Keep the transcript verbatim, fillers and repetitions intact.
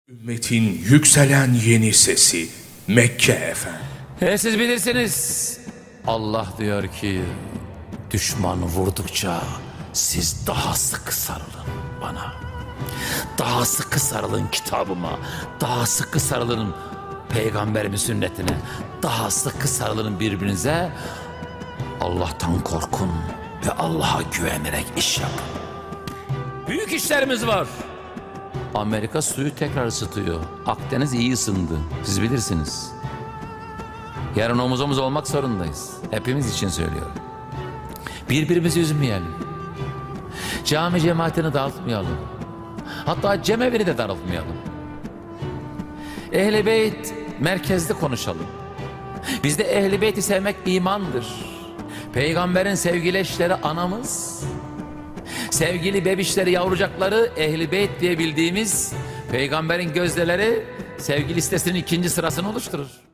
Ümmetin yükselen yeni sesi Mekke efendim. He, siz bilirsiniz. Allah diyor ki düşman vurdukça siz daha sıkı sarılın bana. Daha sıkı sarılın kitabıma. Daha sıkı sarılın peygamberimin sünnetine. Daha sıkı sarılın birbirinize. Allah'tan korkun ve Allah'a güvenerek iş yapın. Büyük işlerimiz var. Amerika suyu tekrar ısıtıyor. Akdeniz iyi ısındı. Siz bilirsiniz. Yarın omuz omuz olmak zorundayız. Hepimiz için söylüyorum. Birbirimizi üzmeyelim. Cami cemaatini dağıtmayalım. Hatta cemevini de daraltmayalım. Ehl-i Beyt merkezli konuşalım. Bizde Ehl-i Beyt'i sevmek imandır. Peygamberin sevgili eşleri anamız, sevgili bebişleri, yavrucakları Ehl-i Beyt diye bildiğimiz peygamberin gözdeleri sevgi listesinin ikinci sırasını oluşturur.